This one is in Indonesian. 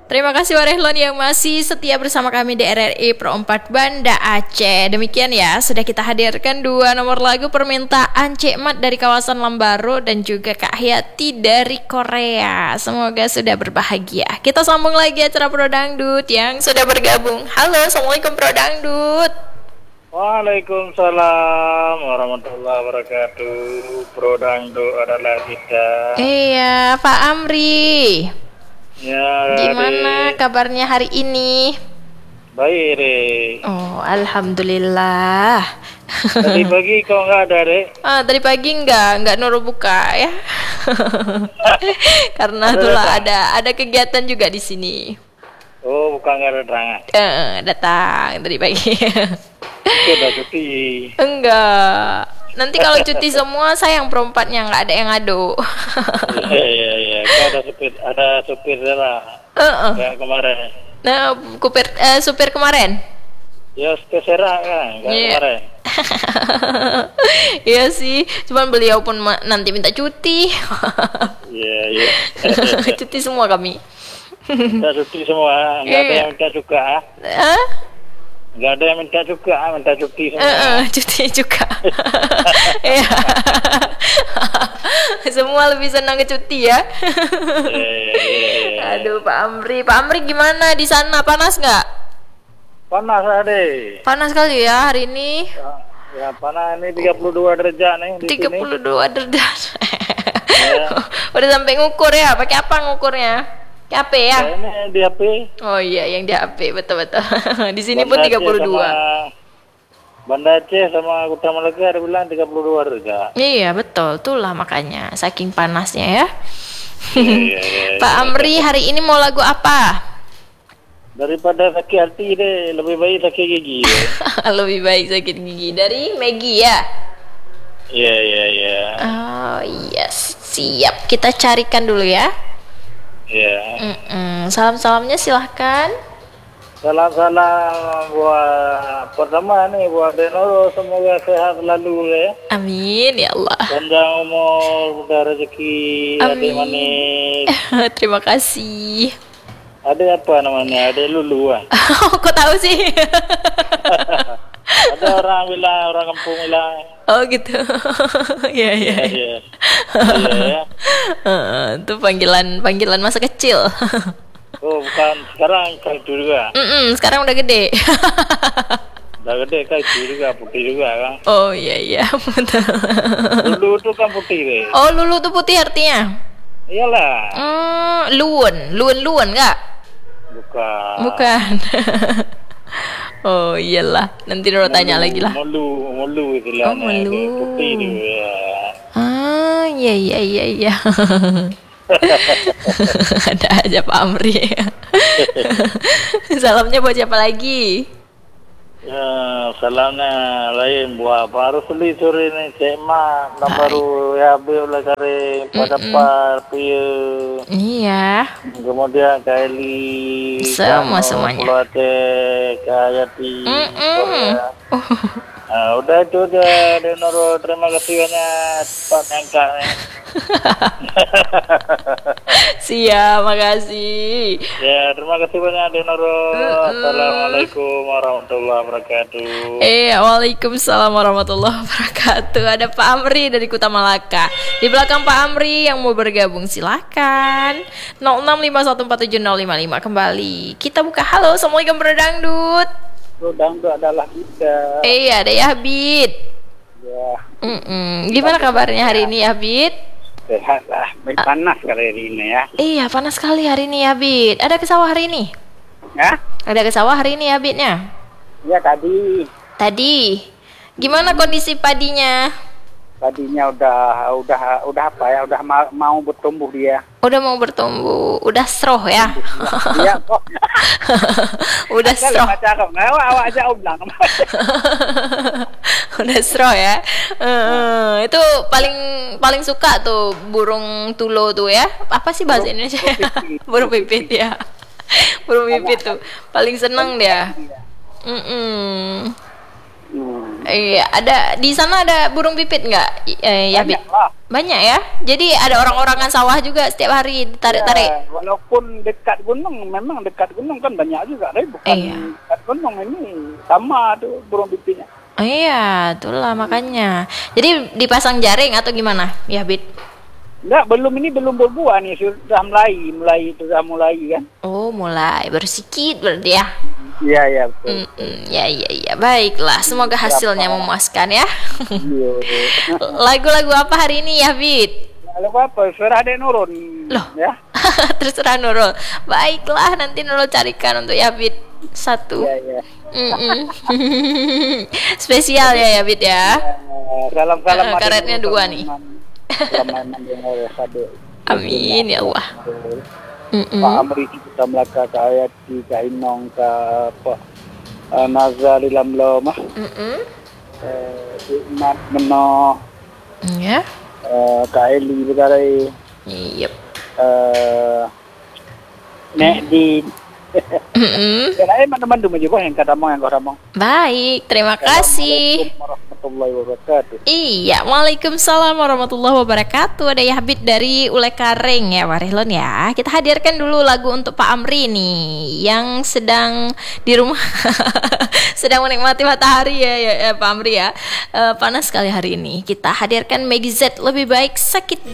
Terima kasih Warehlon yang masih setia bersama kami di RRI Pro 4 Banda Aceh. Demikian ya, sudah kita hadirkan 2 nomor lagu permintaan Cek Mat dari kawasan Lambaro dan juga Kak Hayati dari Korea. Semoga sudah berbahagia. Kita sambung lagi acara Pro Dangdut yang sudah bergabung. Halo, Assalamualaikum Pro Dangdut. Waalaikumsalam warahmatullahi wabarakatuh. Pro Dangdut adalah kita. Iya, Pak Amri. Ya, Gimana kabarnya hari ini? baik, Dek. Oh, alhamdulillah. Tadi pagi kau nggak ada, Dek? Tadi pagi enggak nuru buka ya. Karena itulah ada kegiatan juga di sini. Oh, bukan nggak ada terangan. Datang tadi pagi. Sudah cuti. Enggak. Nanti kalau cuti semua saya yang perempatnya nggak ada yang ngadu. Iya. Kau ada supir lah. Kayak kemarin. Nah, supir kemarin. Ya, keserak kan, kayak kemarin. Iya sih, cuman beliau pun nanti minta cuti. Iya. Cuti semua kami. Minta cuti semua, nggak ada yang minta juga. Nggak ada yang minta juga, minta cuti semua. Cuti juga. Iya. Semua lebih senang ke cuti ya. Aduh, Pak Amri gimana di sana, panas nggak? Panas Ade. Panas kali ya hari ini. Ya panas ini 32 derajat nih di 32 sini. derajat. Ya. Udah sampai ngukur ya? Pakai apa ngukurnya? Pakai HP ya? Ya, ini di HP. Oh iya, yang di HP, betul-betul. Di sini pun 32. Banda Aceh sama Kota Malaka ada bilang 32 derajat. Iya, betul. Itulah makanya saking panasnya ya. Iya. Pak Amri, hari ini mau lagu apa? Daripada sakit hati deh, lebih baik sakit gigi. Lebih baik sakit gigi dari Maggie ya. Iya. Oh iya, siap. Kita carikan dulu ya. Iya. Salam-salamnya silahkan. Salam-salam buat pertama nih buat Denoro, semoga sehat selalu ya. Amin ya Allah. Panjang umur, mudah rezeki, adik manis. Terima kasih. Ada apa namanya? Ada Lulu ah. Kok tahu sih? Ada orang bilang, orang kampung bilang. Oh gitu. Iya. Iya. Itu panggilan masa kecil. Oh bukan, sekarang kayak itu juga. Sekarang udah gede. Udah gede kayak itu juga, putih juga kan. Oh iya betul. Lulu itu kan putih deh. Oh, Lulu tuh putih artinya? Iyalah. Luan enggak? Bukan. Oh iyalah, nanti Noro tanya lagi lah. Mulu istilahnya. Oh, mulu. Putih dia. Iya. Ada aja Pak Amri. Salamnya buat siapa lagi? Ya, salamnya lain buat baru seli sore ni Cik Mat, dan baru ya oleh kare pada piye. Iya. Kemudian Kaili, Semuanya. Pulau Aceh, Hayati. Udah itu udah Denoro, terima kasih banyak cepat angkat. Siap, makasih. Ya, terima kasih banyak Denoro. Assalamualaikum warahmatullahi wabarakatuh. Waalaikumsalam warahmatullahi wabarakatuh. Ada Pak Amri dari Kota Malaka. Di belakang Pak Amri yang mau bergabung silakan. 0651470555 kembali. Kita buka. Halo, Assalamualaikum Bro Dangdut. Bro Dangdut adalah kita. Ada ya Habib. Ya. Gimana kabarnya hari ini ya Habib? Sehat lah, panas kali ini ya. Iya, panas sekali hari ini ya Habib. Ada ke sawah hari ini? Ya? Ada ke sawah hari ini ya Habibnya? Ya tadi. Gimana kondisi padinya? Tadinya udah apa ya? Udah mau bertumbuh dia. Udah mau bertumbuh, udah stroh ya? Iya kok. Udah stroh. Awak aja bilang. Udah stroh ya. Itu paling suka tuh burung tulo tuh ya. Apa sih bahasa Indonesia? Burung pipit ya. Burung pipit tuh paling seneng dia. Iya, ada di sana ada burung pipit nggak? Ya, Bit. Banyak ya. Jadi ada orang-orangan sawah juga setiap hari ditarik-tarik. Ya, walaupun dekat gunung, memang dekat gunung kan banyak juga, tapi bukan dekat gunung ini sama tuh burung pipihnya. Oh iya, itulah makanya. Jadi dipasang jaring atau gimana? Ya, Bit. Enggak, belum berbuah nih, sudah mulai kan. Oh, mulai bersikit berarti ya. Iya betul. Ya, baiklah. Semoga hasilnya memuaskan ya. Iya. Lagu-lagu apa hari ini ya, Bit? Lalu apa? Suara ada Nurul. Loh. Ya. Terserah Nurul. Baiklah, nanti Nurul carikan untuk Yabit satu. Iya. Spesial ya Bit ya. Salam-salam. Karetnya 2 nih. Amin ya Allah. Pak Amri kita melaka kayati kahinong ka apa nazari lam lomah. Mat meno. Ya. Kaili begarai. Yep. Nek di Kenapa teman-teman juga yang kata yang kau ramong. Baik, terima kasih. Warahmatullahi wabarakatuh. Iya, waalaikumsalam warahmatullahi wabarakatuh. Ada Yabit dari Ule Kareng ya, Warilon ya. Kita hadirkan dulu lagu untuk Pak Amri nih, yang sedang di rumah sedang menikmati matahari ya Pak Amri ya. Panas sekali hari ini. Kita hadirkan Meggy Z, lebih baik sakit